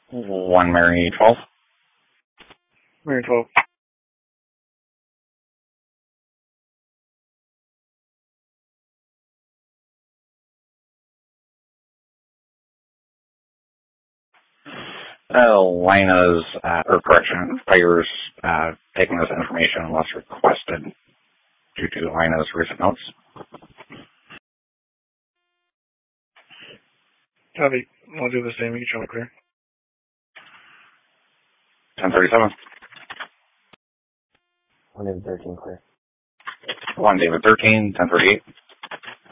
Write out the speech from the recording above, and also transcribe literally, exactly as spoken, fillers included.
One Mary twelve. Mary twelve. Uh, Lina's, uh, or correction, Fire's uh, taking this information unless requested due to Lina's recent notes. Copy. I'll do the same. You can show me clear. ten thirty-seven. one David thirteen clear. one David thirteen, ten thirty-eight.